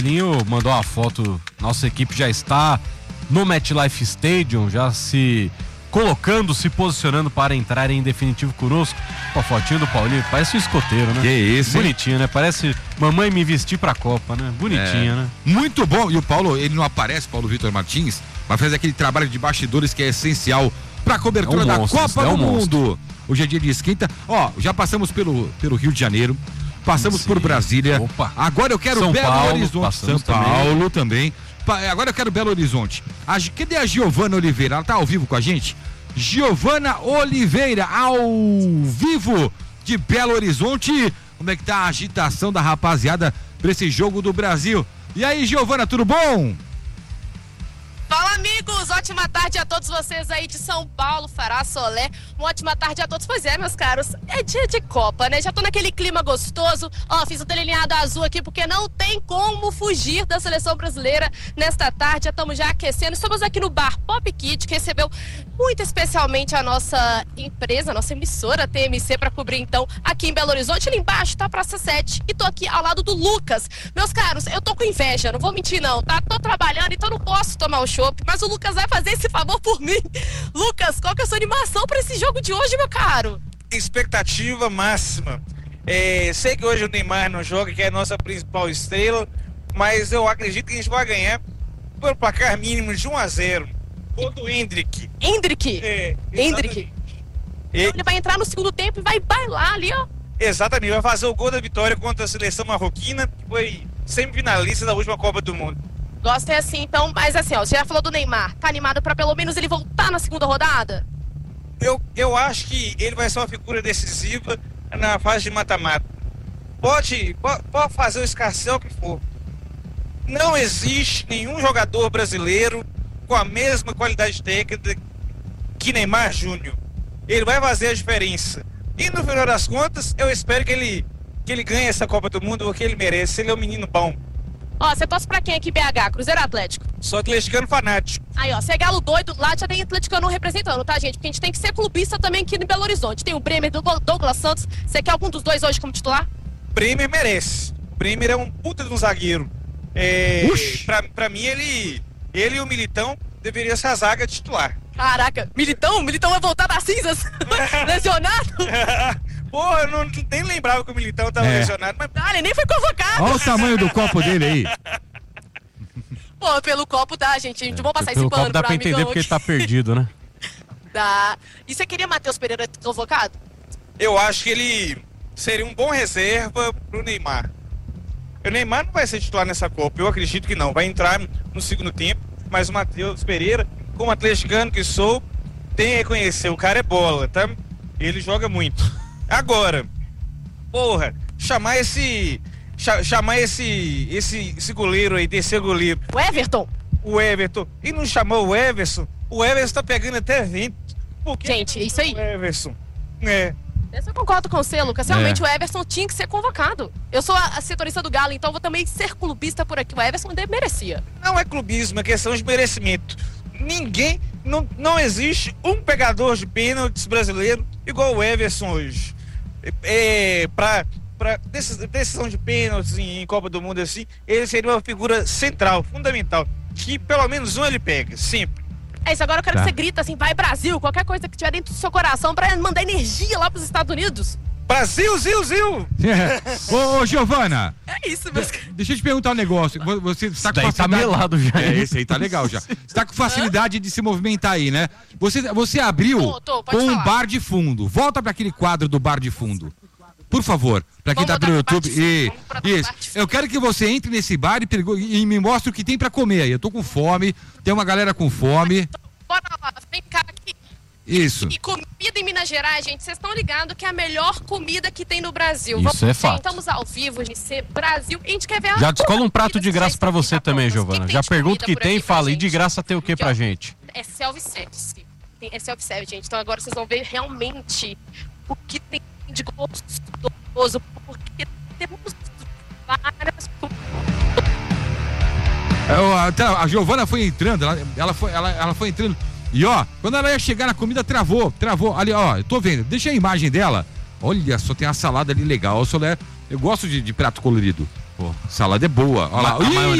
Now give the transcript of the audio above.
Linho mandou uma foto, nossa equipe já está no MetLife Stadium, já se colocando, se posicionando para entrar em definitivo conosco. Pô, a fotinho do Paulinho, parece um escoteiro, né? Que isso, hein? Bonitinho, né? Parece mamãe me vestir pra Copa, né? Bonitinho, né? Muito bom. E o Paulo, ele não aparece, Paulo Vitor Martins, mas faz aquele trabalho de bastidores que é essencial pra cobertura da Copa do Mundo. Hoje é dia de esquenta. Ó, já passamos pelo Rio de Janeiro, passamos por Brasília. Opa. Agora eu quero São Belo Paulo, Horizonte. São Paulo também. Agora eu quero Belo Horizonte. Cadê a Giovana Oliveira? Ela tá ao vivo com a gente? Giovana Oliveira, ao vivo de Belo Horizonte. Como é que tá a agitação da rapaziada pra esse jogo do Brasil? E aí, Giovana, tudo bom? Fala, amigos! Ótima tarde a todos vocês aí de São Paulo, Fará, Solé. Uma ótima tarde a todos. Pois é, meus caros, é dia de Copa, né? Já tô naquele clima gostoso. Ó, fiz o delineado azul aqui porque não tem como fugir da seleção brasileira nesta tarde. Já estamos já aquecendo. Estamos aqui no bar Pop Kit, que recebeu muito especialmente a nossa empresa, a nossa emissora TMC, para cobrir então aqui em Belo Horizonte. Ali embaixo tá a Praça 7 e tô aqui ao lado do Lucas. Meus caros, eu tô com inveja, não vou mentir não, tá? Tô trabalhando, então não posso tomar o chopp, mas o Lucas vai fazer esse favor por mim. Lucas, qual que é a sua animação para esse jogo de hoje, meu caro? Expectativa máxima. Sei que hoje o Neymar não joga, que é a nossa principal estrela, mas eu acredito que a gente vai ganhar por placar mínimo de 1-0. Gol do Endrick. Endrick? Endrick. Ele vai entrar no segundo tempo e vai bailar ali, ó. Exatamente, vai fazer o gol da vitória contra a seleção marroquina, que foi semifinalista da última Copa do Mundo. Gosto é assim, então, mas assim, ó, você já falou do Neymar, tá animado pra pelo menos ele voltar na segunda rodada? Eu acho que ele vai ser uma figura decisiva na fase de mata-mata. Pode fazer o escarcel que for. Não existe nenhum jogador brasileiro com a mesma qualidade técnica que Neymar Júnior. Ele vai fazer a diferença. E no final das contas, eu espero que ele ganhe essa Copa do Mundo, porque ele merece. Ele é um menino bom. Ó, você torce pra quem aqui, BH? Cruzeiro Atlético? Sou atleticano fanático. Aí, ó, você é galo doido, lá já tem atleticano representando, tá, gente? Porque a gente tem que ser clubista também aqui no Belo Horizonte. Tem o Bremer, Douglas Santos. Você quer algum dos dois hoje como titular? Bremer merece. Bremer é um puta de um zagueiro. Pra mim, ele e o Militão deveriam ser a zaga titular. Caraca, Militão vai voltar das cinzas? Lesionado? Porra, eu nem lembrava que o Militão tava lesionado, mas... Ah, ele nem foi convocado. Olha o tamanho do copo dele aí. Pô, pelo copo, tá, gente? Não vou passar esse Pelo pano copo dá pra entender porque ele tá perdido, né? Dá. E você queria Matheus Pereira convocado? Eu acho que ele seria um bom reserva pro Neymar. O Neymar não vai ser titular nessa Copa, eu acredito que não. Vai entrar no segundo tempo, mas o Matheus Pereira, como atleticano que sou, tem que reconhecer, o cara é bola, tá? Ele joga muito. Agora, porra, chamar esse goleiro aí, terceiro goleiro. O Everton. E não chamou o Everson? O Everson tá pegando até vento. Gente, é isso aí. O Everson. Eu concordo com você, Lucas. Realmente o Everson tinha que ser convocado. Eu sou a setorista do Galo, então vou também ser clubista por aqui. O Everson merecia. Não é clubismo, é questão de merecimento. Não existe um pegador de pênaltis brasileiro igual o Everson hoje. Pra decisão de pênaltis em Copa do Mundo assim, ele seria uma figura central, fundamental, que pelo menos um ele pega, sempre. É isso, agora eu quero que você grita assim, vai Brasil, qualquer coisa que tiver dentro do seu coração pra mandar energia lá pros Estados Unidos. Brasil, Zil! Ô, Giovana. É isso, meus caras. Deixa eu te perguntar um negócio. Você está com facilidade... tá melado já. Esse aí tá legal já. Você tá com facilidade de se movimentar aí, né? Você abriu com um bar de fundo. Volta para aquele quadro do bar de fundo. Por favor, para quem tá pelo YouTube. Isso. Eu quero que você entre nesse bar e me mostre o que tem para comer aí. Eu tô com fome, tem uma galera com fome. Bora lá, vem cá aqui. Isso. E comida em Minas Gerais, gente, vocês estão ligados que é a melhor comida que tem no Brasil. Isso é fato. Estamos ao vivo, de ser Brasil, e a gente quer ver a... Já descola um prato de graça pra você também, Giovana. Já pergunta o que tem e fala, e de graça tem o que pra gente? É self-service. É self-service, gente. Então agora vocês vão ver realmente o que tem de gostoso, porque temos várias... A Giovana foi entrando, ela foi entrando. E ó, quando ela ia chegar na comida, travou. Ali, ó, eu tô vendo. Deixa a imagem dela. Olha só, tem a salada ali legal. Eu gosto de prato colorido. Salada é boa. Olha lá.